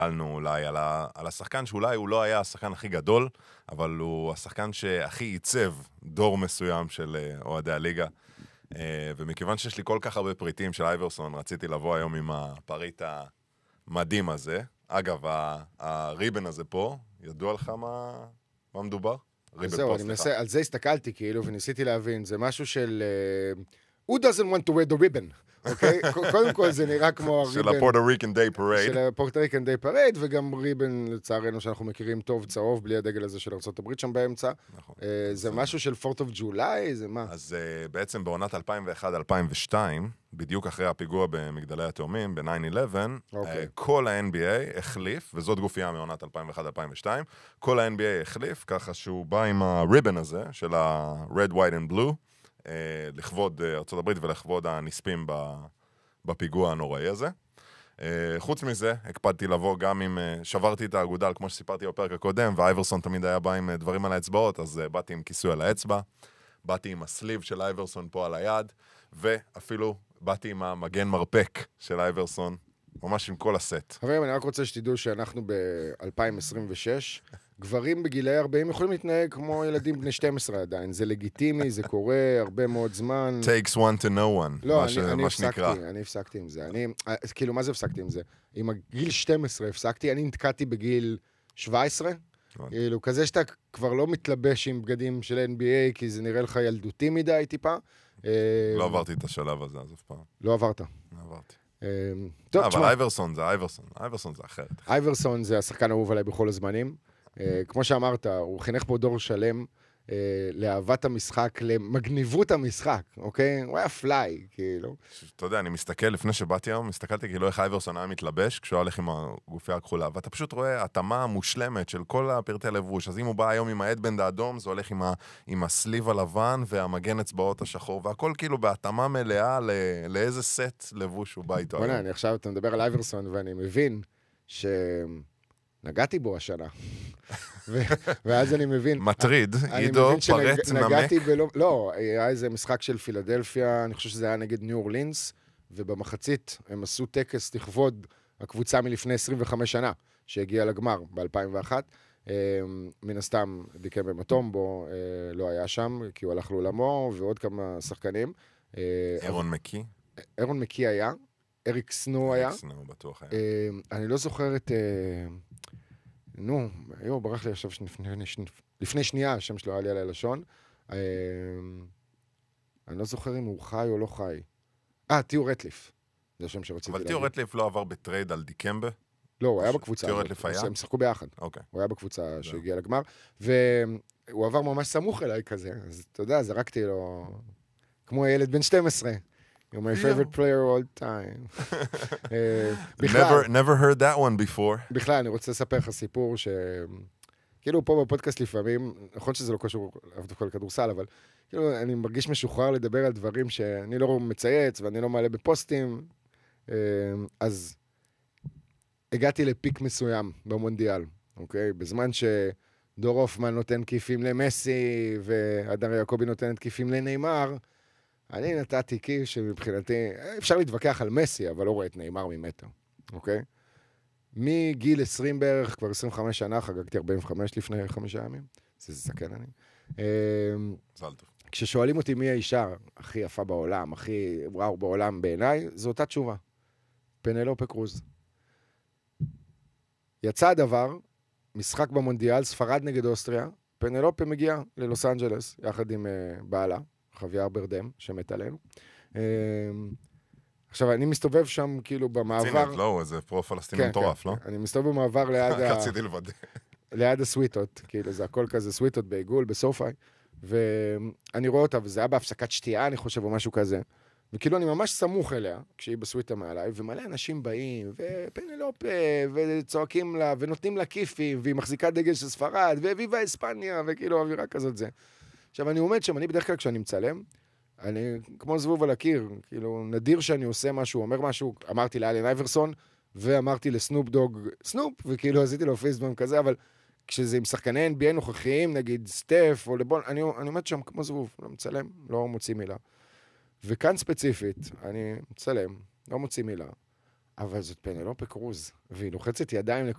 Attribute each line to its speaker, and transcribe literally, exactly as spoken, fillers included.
Speaker 1: הסתכלנו אולי על, ה, על השחקן שאולי הוא לא היה השחקן הכי גדול, אבל הוא השחקן שהכי ייצב דור מסוים של אוהדי הליגה. ומכיוון שיש לי כל כך הרבה פריטים של אייברסון, רציתי לבוא היום עם הפריט המדהים הזה. אגב, הריבן הזה פה, ידוע לך מה, מה מדובר?
Speaker 2: זהו, אני מנסה, על זה הסתכלתי כאילו, וניסיתי להבין, זה משהו של... Who doesn't want to wear the ribbon? אוקיי? קודם כל זה נראה כמו
Speaker 1: של הפורטוריקן דיי פרייד.
Speaker 2: של הפורטוריקן דיי פרייד, וגם ריבן, לצערנו, שאנחנו מכירים טוב, צהוב, בלי הדגל הזה של ארצות הברית שם באמצע. נכון. זה משהו של פורט אוף ג'ולי, זה מה?
Speaker 1: אז בעצם בעונת אלפיים ואחת אלפיים ושתיים, בדיוק אחרי הפיגוע במגדלי התאומים, ב-ניין אלבן, כל ה-אן בי איי החליף, וזאת גופייה מעונת אלפיים ואחת אלפיים ושתיים, כל ה-אן בי איי החליף, ככה שהוא בא עם הריבן הזה, של ה-red, white and blue, לכבוד ארצות הברית ולכבוד הנספים בפיגוע הנוראי הזה. חוץ מזה, הקפדתי לבוא גם עם, שברתי את האגודל, כמו שסיפרתי בפרק הקודם, ואייברסון תמיד היה בא עם דברים על האצבעות, אז באתי עם כיסוי על האצבע, באתי עם הסליב של אייברסון פה על היד, ואפילו באתי עם המגן מרפק של אייברסון, ממש עם כל הסט.
Speaker 2: חברים, אני רק רוצה שתדעו שאנחנו ב-אלפיים עשרים ושש, גברים בגילי ארבעים יכולים להתנהג כמו ילדים בני שתים עשרה עדיין. זה לגיטימי, זה קורה הרבה מאוד זמן.
Speaker 1: Takes one to know one.
Speaker 2: לא, אני, אני הפסקתי, אני הפסקתי עם זה. אני, כאילו, מה זה הפסקתי עם זה? עם הגיל שתים עשרה הפסקתי, אני נתקעתי בגיל שבע עשרה. כאילו, כזה שאתה כבר לא מתלבש עם בגדים של אן בי איי, כי זה נראה לך ילדותי מדי טיפה.
Speaker 1: לא עברתי את השלב הזה, אז אף פעם.
Speaker 2: לא עברת.
Speaker 1: לא עברתי.
Speaker 2: טוב,
Speaker 1: אבל אייברסון זה אייברסון. אייברסון זה אחרת.
Speaker 2: אייברסון זה השחקן האהוב עליי בכל הזמנים. כמו שאמרת, הוא חינך פה דור שלם לאהבת המשחק, למגניבות המשחק, אוקיי? הוא היה פליי, כאילו.
Speaker 1: אתה יודע, אני מסתכל, לפני שבאתי היום, מסתכלתי כאילו איך אייברסון היה מתלבש, כשהוא הולך עם הגופייה הכחולה, ואתה פשוט רואה התאמה מושלמת של כל הפרטי לבוש, אז אם הוא בא היום עם האדבנד האדום, זה הולך עם, ה, עם הסליב הלבן והמגן אצבעות השחור, והכל כאילו בהתאמה מלאה לא, לאיזה סט לבוש הוא בא איתו.
Speaker 2: בוא'נה, אני עכשיו, אתה מדבר על אייברסון, ואני מבין ש... נגעתי בו השנה. ואז אני מבין...
Speaker 1: מטריד, עידו, פרט, נמק.
Speaker 2: לא, היה איזה משחק של פילדלפיה, אני חושב שזה היה נגד ניו אורלינס, ובמחצית הם עשו טקס לכבוד הקבוצה מלפני עשרים וחמש שנה, שהגיעה לגמר ב-אלפיים ואחת. מן הסתם, דיקם במטומבו לא היה שם, כי הוא הלך לעולמו, ועוד כמה שחקנים.
Speaker 1: אירון מקי?
Speaker 2: אירון מקי היה. אריק סנו היה.
Speaker 1: אריק סנו בטוח היה.
Speaker 2: אני לא זוכר את... נו, היו, ברח לי עכשיו לפני שנייה, השם שלו היה לי על הלשון. אני לא זוכר אם הוא חי או לא חי. אה, תיאו רטליף. זה השם שרציתי להגיד.
Speaker 1: אבל תיאו רטליף לא עבר בטרייד על דיקמבה?
Speaker 2: לא, הוא היה בקבוצה.
Speaker 1: תיאו רטליף היה?
Speaker 2: הם שחקו ביחד.
Speaker 1: אוקיי.
Speaker 2: הוא היה בקבוצה שהגיעה לגמר, והוא עבר ממש סמוך אליי כזה. אז אתה יודע, זרקתי לו כמו הילד בן שתים עשרה. You're my favorite player all time.
Speaker 1: Never, never heard that one before.
Speaker 2: בכלל, אני רוצה לספר לך סיפור ש... כאילו פה בפודקאסט לפעמים, נכון שזה לא קשור דווקא לכדורסל, אבל כאילו אני מרגיש משוחרר לדבר על דברים שאני לא מצייץ ואני לא מעלה בפוסטים. אז הגעתי לפיק מסוים במונדיאל, אוקיי? בזמן שדור הופמן נותן כיפים למסי והדר יעקובי נותנת כיפים לניימר, אני נתתי כיף שמבחינתי, אפשר להתווכח על מסי, אבל לא רואה את ניימר ממטר, אוקיי? מגיל עשרים בערך, כבר עשרים וחמש שנה, חגגתי ארבעים וחמש לפני חמישה ימים, זה זקן אני.
Speaker 1: זל טוב.
Speaker 2: כששואלים אותי מי האישה הכי יפה בעולם, הכי וואו בעולם בעיניי, זו אותה תשובה. פנלופה קרוז. יצא הדבר, משחק במונדיאל, ספרד נגד אוסטריה, פנלופה מגיעה ללוס אנג'לס, יחד עם uh, בעלה, חוויה ברדם, שמת עלינו. Uh, עכשיו, אני מסתובב שם כאילו במעבר...
Speaker 1: צינד, לא, איזה פרו-פלסטיני מטורף, לא?
Speaker 2: אני מסתובב במעבר ליד ה...
Speaker 1: רציתי לוודא.
Speaker 2: ליד הסוויטות, כאילו זה הכל כזה סוויטות בעיגול, בסופאי, ואני רואה אותה, וזה היה בהפסקת שתייה, אני חושב, או משהו כזה, וכאילו אני ממש סמוך אליה, כשהיא בסוויטה מעליי, ומלא אנשים באים, ופנלופה, וצועקים לה, ונותנים לה כיפים, והיא מחזיקה דגל של ספרד, וויבה אספניה, וכאילו אווירה כזאת זה. עכשיו, אני עומד שם, אני בדרך כלל כשאני מצלם, אני כמו זבוב על הקיר, כאילו, נדיר שאני עושה משהו, אומר משהו, אמרתי לאלן אייברסון, ואמרתי לסנופ דוג, סנופ, וכאילו עשיתי לו פייסבום כזה, אבל כשזה עם שחקני אן בי איי נוכחיים, נגיד סטף או לבון, אני, אני עומד שם כמו זבוב, לא מצלם, לא מוציא מילה. וכאן ספציפית, אני מצלם, לא מוציא מילה, אבל זאת פנלופה קרוז, והיא לוחצת ידיים